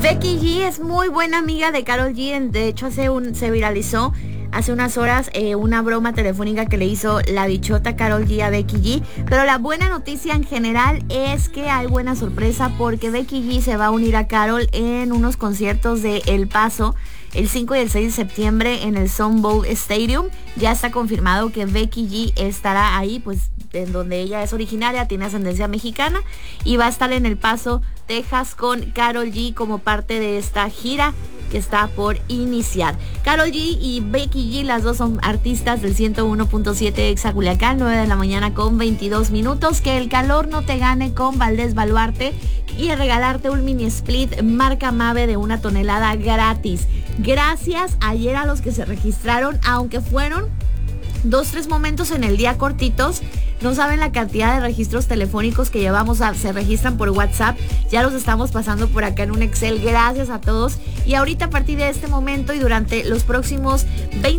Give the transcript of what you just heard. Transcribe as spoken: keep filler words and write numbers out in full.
Becky G es muy buena amiga de Karol G. De hecho, hace un, se viralizó hace unas horas eh, una broma telefónica que le hizo la bichota Karol G a Becky G. Pero la buena noticia en general es que hay buena sorpresa porque Becky G se va a unir a Karol en unos conciertos de El Paso el cinco y el seis de septiembre en el Sun Bowl Stadium. Ya está confirmado que Becky G estará ahí, pues en donde ella es originaria, tiene ascendencia mexicana, y va a estar en El Paso, Texas, con Karol G como parte de esta gira que está por iniciar. Karol G y Becky G, las dos son artistas del ciento uno punto siete Exa Culiacán, nueve de la mañana con veintidós minutos. Que el calor no te gane con Valdés Baluarte y regalarte un mini split marca Mave de una tonelada gratis. Gracias ayer a los que se registraron, aunque fueron dos, tres momentos en el día cortitos. No saben la cantidad de registros telefónicos que llevamos, a, se registran por WhatsApp. Ya los estamos pasando por acá en un Excel. Gracias a todos. Y ahorita a partir de este momento y durante los próximos veinte